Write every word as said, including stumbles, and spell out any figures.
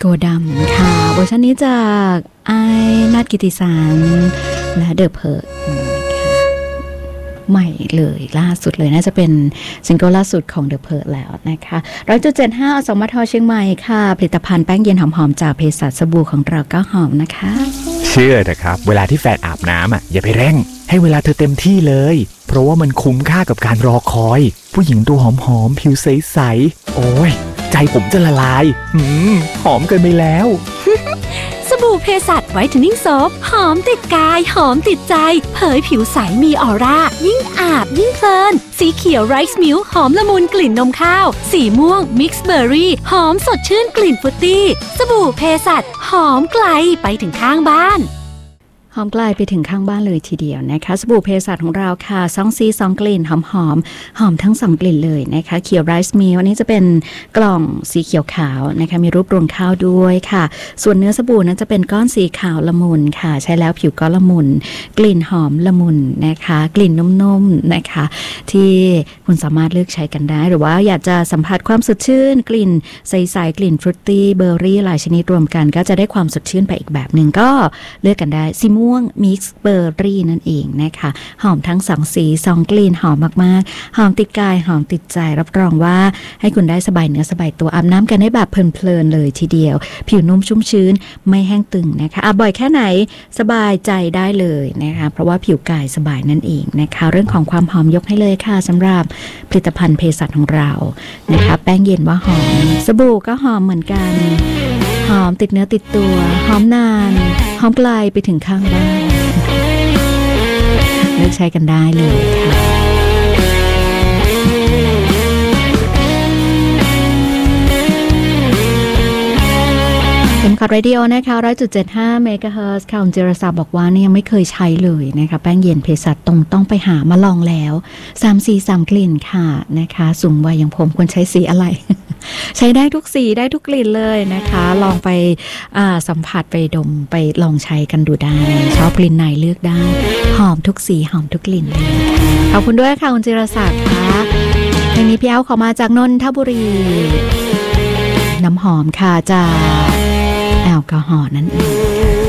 กดำค่ะเวอร์ชันนี้จากไอ้นัทกิติสารและเดอะเพิร์ดใหม่เลยล่าสุดเลยน่าจะเป็นซิงเกิลล่าสุดของ The Pearl แล้วนะคะ หนึ่งร้อยจุดเจ็ดห้า อสมทเชียงใหม่ค่ะผลิตภัณฑ์แป้งเย็นหอมๆจากเภสัชสบู่ของเราก็หอมนะคะเชื่อนะครับเวลาที่แฟนอาบน้ำอ่ะอย่าไปเร่งให้เวลาเธอเต็มที่เลยเพราะว่ามันคุ้มค่ากับการรอคอยผู้หญิงตัวหอมๆผิวใสๆโอ้ยใจผมจะละลายหืมหอมเกินไปแล้วสบู่เภสัชไวท์เทนนิ่งโซฟหอมติดกายหอมติดใจเผยผิวใสมีออร่ายิ่งอาบยิ่งเพลินสีเขียวไรซ์มิลค์หอมละมุนกลิ่นนมข้าวสีม่วงมิกซ์เบอร์รี่หอมสดชื่นกลิ่นฟรุตตี้สบู่เภสัชหอมไกลไปถึงข้างบ้านหอมไกลไปถึงข้างบ้านเลยทีเดียวนะคะสบู่เภสัชของเราค่ะสองสีสองกลิ่นหอมหอมหอมทั้งสองกลิ่นเลยนะคะเขียวไรซ์มิลค์อันนี้จะเป็นกล่องสีเขียวขาวนะคะมีรูปรวงข้าวด้วยค่ะส่วนเนื้อสบู่นั้นจะเป็นก้อนสีขาวละมุนค่ะใช้แล้วผิวก็ละมุนกลิ่นหอมละมุนนะคะกลิ่นนุ่มๆนะคะที่คุณสามารถเลือกใช้กันได้หรือว่าอยากจะสัมผัสความสดชื่นกลิ่นใสๆกลิ่นฟรุตตี้เบอร์รี่หลายชนิดรวมกันก็จะได้ความสดชื่นไปอีกแบบนึงก็เลือกกันได้ซิม่วงมิกซ์เบอร์รี่นั่นเองนะคะหอมทั้งสองสีสองกลิ่นหอมมากๆหอมติดกายหอมติดใจรับรองว่าให้คุณได้สบายเนื้อสบายตัวอาบน้ำกันได้แบบเพลินๆเลยทีเดียวผิวนุ่มชุ่มชื้นไม่แห้งตึงนะคะอาบบ่อยแค่ไหนสบายใจได้เลยนะคะเพราะว่าผิวกายสบายนั่นเองนะคะเรื่องของความหอมยกให้เลยค่ะสำหรับผลิตภัณฑ์เภสัชของเรานะคะแป้งเย็นว่าหอมสบู่ก็หอมเหมือนกันหอมติดเนื้อติดตัวหอมนานหอมไกลไปถึงข้างบ้านเลือกใช้กันได้เลยค่ะเป็นคอร์ดเรดิโอนะคะ หนึ่งร้อยจุดเจ็ดห้า เมกะเฮิรตซ์ค่ะคุณจิรศักดิ์บอกว่านี่ยังไม่เคยใช้เลยนะคะแป้งเย็นเภสัชตรงต้องไปหามาลองแล้วสามสีสามกลิ่นค่ะนะคะสูงวัยอย่างผมควรใช้สีอะไร ใช้ได้ทุกสีได้ทุกกลิ่นเลยนะคะลองไปสัมผัสไปดมไปลองใช้กันดูได้ชอบกลิ่นไหนเลือกได้หอมทุกสีหอมทุกกลิ่นเลยขอบคุณด้วยค่ะคุณจิรศักดิ์ค่ะเพลงนี้พี่เอาขอมาจากนนทบุรีน้ำหอมค่ะจากแอลกอฮอล์นั่นเอง